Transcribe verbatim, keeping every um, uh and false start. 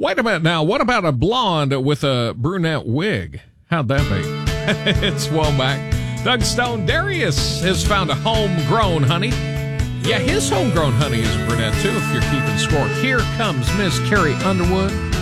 Wait a minute now. What about a blonde with a brunette wig? How'd that be? It's Womack. Doug Stone. Darius has found a homegrown honey. Yeah, his homegrown honey is a brunette, too, if you're keeping score. Here comes Miss Carrie Underwood.